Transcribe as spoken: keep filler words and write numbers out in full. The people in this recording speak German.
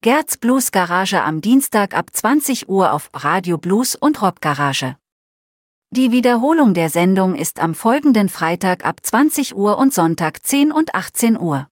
Gerds Blues Garage am Dienstag ab zwanzig Uhr auf Radio Blues und Rock Garage. Die Wiederholung der Sendung ist am folgenden Freitag ab zwanzig Uhr und Sonntag zehn und achtzehn Uhr.